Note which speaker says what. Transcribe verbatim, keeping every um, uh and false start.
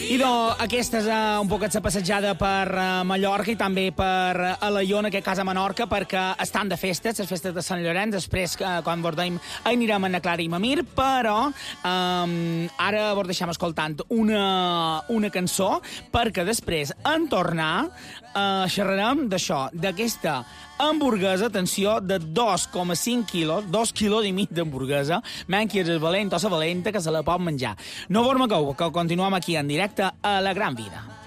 Speaker 1: Idò, aquesta és uh, un poquet la passejada per uh, Mallorca i també per uh, Alaior, en aquest cas a Menorca, perquè estan de festes, les festes de Sant Llorenç. Després, uh, quan bordem, anirem a na Clara i Mamir, però um, ara vos deixem escoltant una, una cançó, perquè després, en tornar, uh, xerrarem d'això, d'aquesta hamburguesa, atenció, de dos coma cinc quilos, dos quilos i mig d'hamburguesa, menys és el valent o la valenta que se la pot menjar. No vos mogueu, que continuem aquí en directe a La Gran Vida.